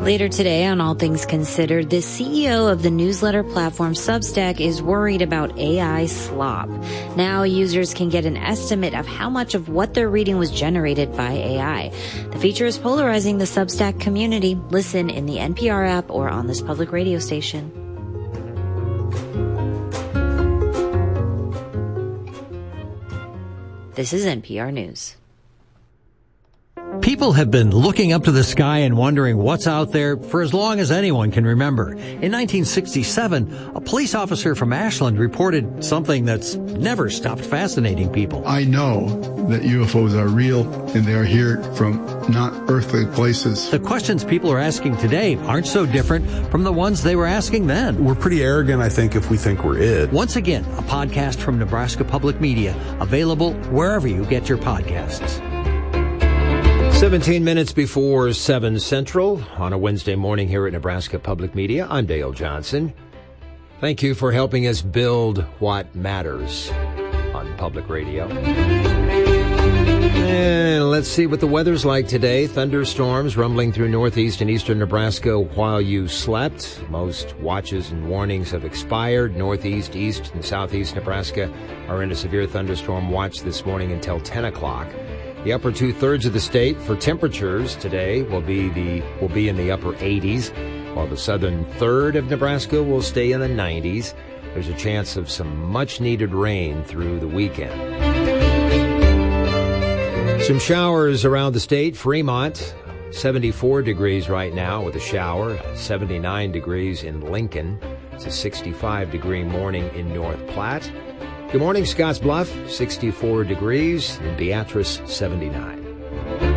Later today on All Things Considered, the CEO of the newsletter platform Substack is worried about AI slop. Now users can get an estimate of how much of what they're reading was generated by AI. The feature is polarizing the Substack community. Listen in the NPR app or on this public radio station. This is NPR News. People have been looking up to the sky and wondering what's out there for as long as anyone can remember. In 1967, a police officer from Ashland reported something that's never stopped fascinating people. I know that UFOs are real and they are here from not earthly places. The questions people are asking today aren't so different from the ones they were asking then. We're pretty arrogant, I think, if we think we're it. Once again, a podcast from Nebraska Public Media, available wherever you get your podcasts. 17 minutes before 7 Central on a Wednesday morning here at Nebraska Public Media. I'm Dale Johnson. Thank you for helping us build what matters on public radio. And let's see what the weather's like today. Thunderstorms rumbling through northeast and eastern Nebraska while you slept. Most watches and warnings have expired. Northeast, east, and southeast Nebraska are in a severe thunderstorm watch this morning until 10 o'clock. The upper two-thirds of the state for temperatures today will be in the upper 80s, while the southern third of Nebraska will stay in the 90s. There's a chance of some much-needed rain through the weekend. Some showers around the state. Fremont, 74 degrees right now with a shower, 79 degrees in Lincoln. It's a 65-degree morning in North Platte. Good morning, Scotts Bluff, 64 degrees, and Beatrice, 79.